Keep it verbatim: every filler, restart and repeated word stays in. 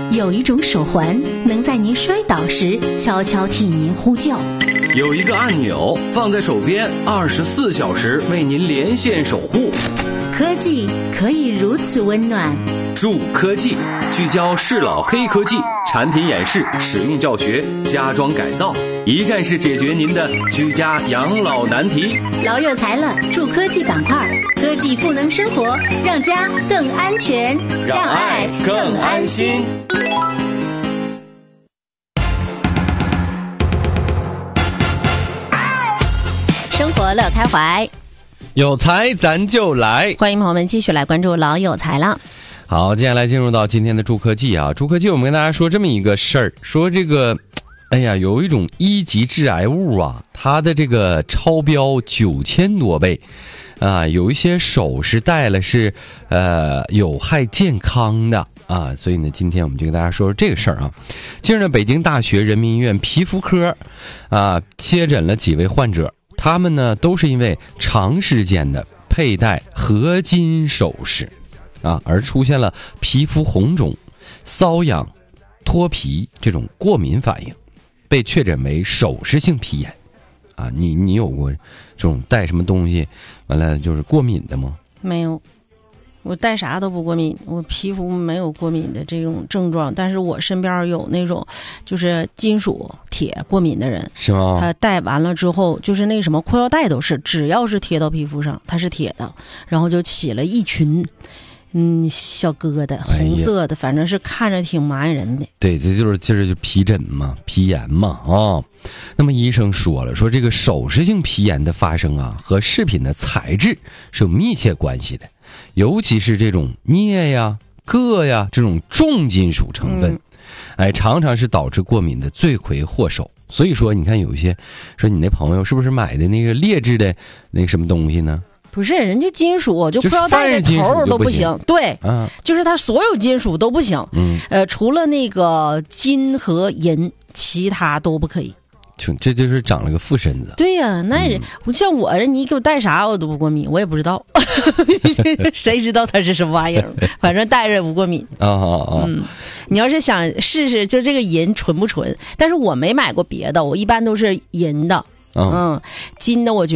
有一种手环能在您摔倒时悄悄替您呼叫， 有一个按钮放在手边，二十四小时为您连线守护。 科技可以如此温暖。 助科技聚焦适老黑科技产品演示、使用教学、家装改造，一站式解决您的居家养老难题。 老有才了，助科技板块，科技赋能生活，让家更安全， 让爱更安心。 生活乐开怀， 有才咱就来， 欢迎朋友们继续来关注老有才了。 好，接下来进入到今天的助科技啊，助科技我们跟大家说这么一个事儿，说这个，哎呀，有一种一级致癌物啊，它的这个超标九千多倍，啊，有一些首饰戴了是呃有害健康的啊，所以呢，今天我们就跟大家说说这个事儿啊。近日呢，北京大学人民医院皮肤科啊接诊了几位患者，他们呢都是因为长时间的佩戴合金首饰。啊，而出现了皮肤红肿、瘙痒、脱皮这种过敏反应，被确诊为首饰性皮炎。啊，你你有过这种戴什么东西完了就是过敏的吗？ 没有，我戴啥都不过敏，我皮肤没有过敏的这种症状，但是我身边有那种就是金属铁过敏的人， 是吗？ 他戴完了之后，就是那什么裤腰带都是，只要是贴到皮肤上，它是铁的，然后就起了一群。嗯，小疙瘩，红色的，哎、反正是看着挺麻人的。 对，这就是就是就皮疹嘛，皮炎嘛啊、哦。那么医生说了，说这个首饰性皮炎的发生啊，和饰品的材质是有密切关系的，尤其是这种镍呀、铬呀这种重金属成分，嗯、哎，常常是导致过敏的罪魁祸首。所以说，你看有一些说你那朋友是不是买的那个劣质的那什么东西呢？ 不是，人家金属就裤腰带的头都不行，对， 啊， 就是它所有金属都不行， 嗯， 呃，除了那个金和银，其他都不可以。 这就是长了个副身子。 对呀、啊，那人、嗯、像我人，你给我戴啥我都不过敏，我也不知道，谁知道它是什么玩意儿？反正戴着也不过敏。 啊啊啊！ 嗯，你要是想试试，就这个银纯不纯？但是我没买过别的，我一般都是银的，嗯，嗯金的我觉得。